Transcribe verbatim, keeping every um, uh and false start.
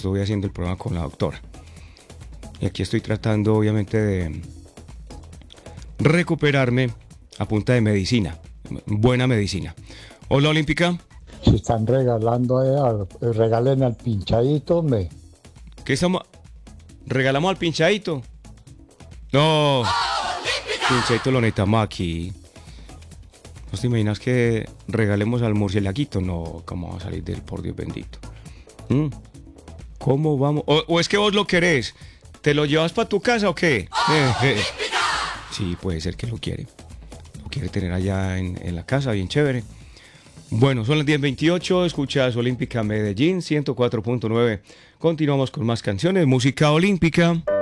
estoy haciendo el programa con la doctora. Y aquí estoy tratando, obviamente, de recuperarme a punta de medicina. Buena medicina. Hola, Olímpica. Si están regalando, eh, regalen al pinchadito, hombre. ¿Qué estamos? ¿Regalamos al pinchadito? No. Pinchadito lo necesitamos aquí. ¿No te imaginas que regalemos al murcielaguito? No, ¿cómo va a salir del por Dios bendito? ¿Mm? ¿Cómo vamos? O, ¿O es que vos lo querés? ¿Te lo llevas para tu casa o qué? Sí, puede ser que lo quiere. Lo quiere tener allá en, en la casa, bien chévere. Bueno, son las diez veintiocho, escuchas Olímpica Medellín ciento cuatro punto nueve. Continuamos con más canciones, música olímpica.